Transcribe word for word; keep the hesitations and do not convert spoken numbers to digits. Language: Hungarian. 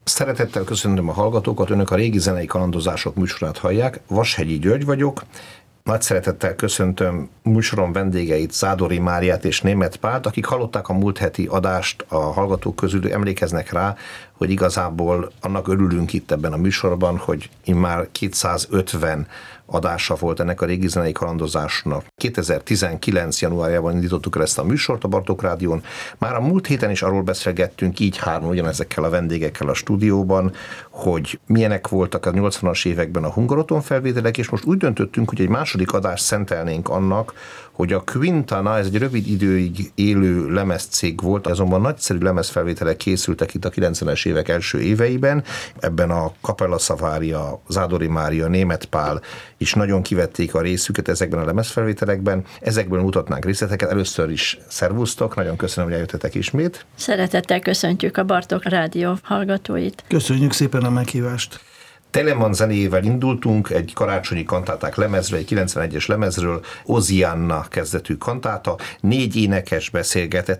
Szeretettel köszöntöm a hallgatókat, önök a Régi Zenei Kalandozások műsorát hallják. Vashegyi György vagyok. Nagy szeretettel köszöntöm műsorom vendégeit, Zádori Máriát és Németh Pált, akik hallották a múlt heti adást, a hallgatók közül emlékeznek rá, hogy igazából annak örülünk itt ebben a műsorban, hogy immár kétszázötven adása volt ennek a Régi Zenei Kalandozásnak. kétezer-tizenkilenc. januárjában indítottuk el ezt a műsort a Bartók Rádión. Már a múlt héten is arról beszélgettünk, így hárman ugyanezekkel a vendégekkel a stúdióban, hogy milyenek voltak a nyolcvanas években a Hungaroton felvételek, és most úgy döntöttünk, hogy egy második adást szentelnénk annak, hogy a Quintana, ez egy rövid időig élő lemezcég volt, azonban nagyszerű lemezfelvételek készültek itt a kilencvenes évek első éveiben. Ebben a Kapella Szavária, Zádori Mária, Németh Pál is nagyon kivették a részüket ezekben a lemezfelvételekben. Ezekből mutatnánk részleteket. Először is szervusztok, nagyon köszönöm, hogy eljöttetek ismét. Szeretettel köszöntjük a Bartók Rádió hallgatóit. Köszönjük szépen a meghívást. Telemann zenéjével indultunk, egy karácsonyi kantáták lemezről, egy kilencvenegyes lemezről, Ozianna kezdetű kantáta, négy énekes beszélgetett